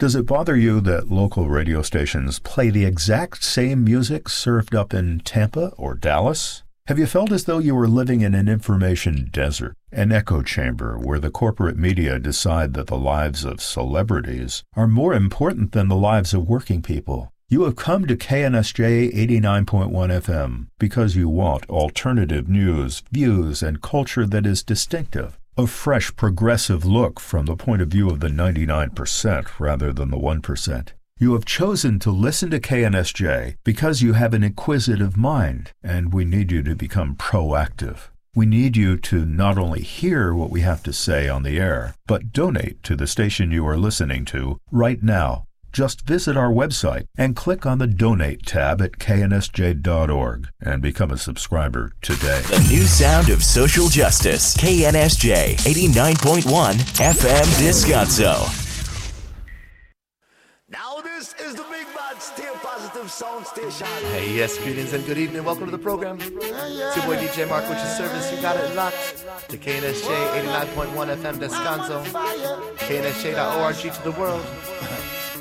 Does it bother you that local radio stations play the exact same music served up in Tampa or Dallas? Have you felt as though you were living in an information desert, an echo chamber where the corporate media decide that the lives of celebrities are more important than the lives of working people? You have come to KNSJ 89.1 FM because you want alternative news, views, and culture that is distinctive. A fresh, progressive look from the point of view of the 99% rather than the 1%. You have chosen to listen to KNSJ because you have an inquisitive mind, and we need you to become proactive. We need you to not only hear what we have to say on the air, but donate to the station you are listening to right now. Just visit our website and click on the Donate tab at knsj.org and become a subscriber today. The new sound of social justice. KNSJ 89.1 FM Descanso. Now this is the Big Bad Stay Positive Sound Station. Hey, yes, greetings and good evening. Welcome to the program. It's your boy DJ Mark with your service. You got it locked to KNSJ 89.1 FM Descanso. KNSJ.org to the world.